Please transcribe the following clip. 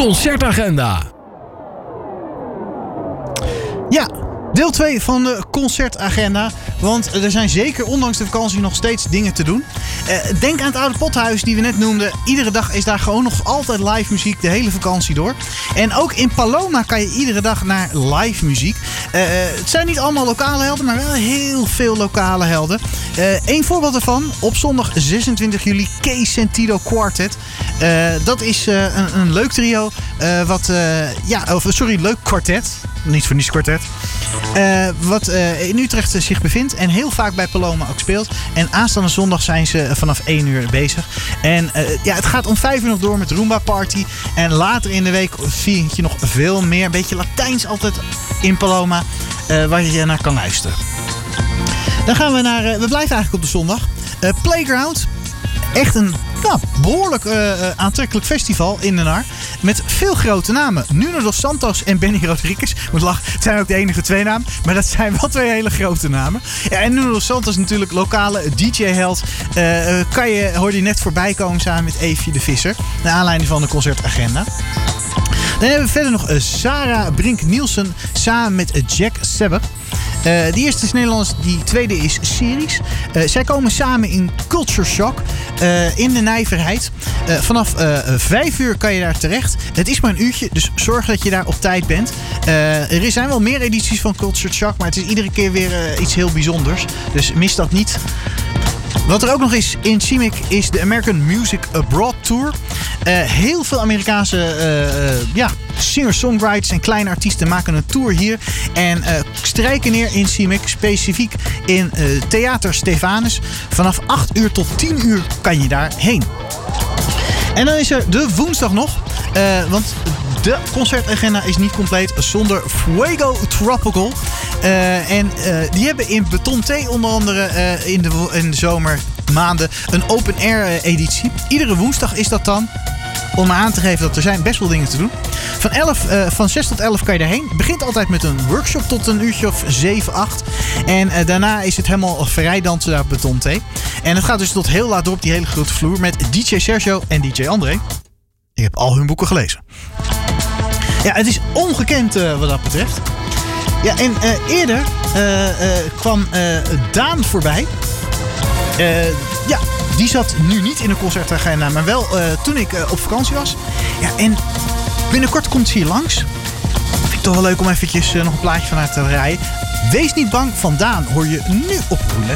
concertagenda. Ja, deel 2 van de concertagenda. Want er zijn zeker, ondanks de vakantie, nog steeds dingen te doen. Denk aan het oude pothuis die we net noemden. Iedere dag is daar gewoon nog altijd live muziek, de hele vakantie door. En ook in Paloma kan je iedere dag naar live muziek. Het zijn niet allemaal lokale helden, maar wel heel veel lokale helden. Eén voorbeeld ervan, op zondag 26 juli, K Sentido Quartet. Dat is een leuk trio. Leuk kwartet. Niet voor niets kwartet. Wat in Utrecht zich bevindt en heel vaak bij Paloma ook speelt. En aanstaande zondag zijn ze vanaf 1 uur bezig. En het gaat om 5 uur nog door met Roomba Party. En later in de week vier je nog veel meer. Een beetje Latijns altijd in Paloma. Waar je naar kan luisteren. Dan gaan we naar... we blijven eigenlijk op de zondag. Playground. Echt een behoorlijk aantrekkelijk festival in Den Haag. Met veel grote namen. Nuno dos Santos en Benny Rodriguez. Moet lachen, het zijn ook de enige 2 namen. Maar dat zijn wel 2 hele grote namen. Ja, en Nuno dos Santos natuurlijk lokale DJ-held. Hoorde je net voorbij komen samen met Eefje de Visser. Naar aanleiding van de concertagenda. Dan hebben we verder nog Sarah Brink-Nielsen samen met Jack Sebber. De eerste is Nederlands, die tweede is Syrisch. Zij komen samen in Culture Shock in de Nijverheid. Vanaf 5 uur kan je daar terecht. Het is maar een uurtje, dus zorg dat je daar op tijd bent. Er zijn wel meer edities van Culture Shock, maar het is iedere keer weer iets heel bijzonders. Dus mis dat niet. Wat er ook nog is in CIMIC is de American Music Abroad Tour. Heel veel Amerikaanse singer-songwriters en kleine artiesten maken een tour hier. En strijken neer in CIMIC, specifiek in Theater Stefanus. Vanaf 8 uur tot 10 uur kan je daarheen. En dan is er de woensdag nog. Want de concertagenda is niet compleet zonder Fuego Tropical. Die hebben in Beton T onder andere in de zomermaanden een open-air editie. Iedere woensdag is dat dan. Om aan te geven dat er zijn best wel dingen te doen. Van 6 tot 11 kan je daarheen. Het begint altijd met een workshop tot een uurtje of 7, 8. En daarna is het helemaal vrijdansen daar op Beton T. En het gaat dus tot heel laat door op die hele grote vloer met DJ Sergio en DJ André. Ik heb al hun boeken gelezen. Ja, het is ongekend wat dat betreft. Ja, en eerder kwam Daan voorbij. Die zat nu niet in de concertagenda, maar wel toen ik op vakantie was. Ja, en binnenkort komt ze hier langs. Vind ik toch wel leuk om eventjes nog een plaatje van haar te rijden. Wees niet bang, van Daan hoor je nu op Roulette.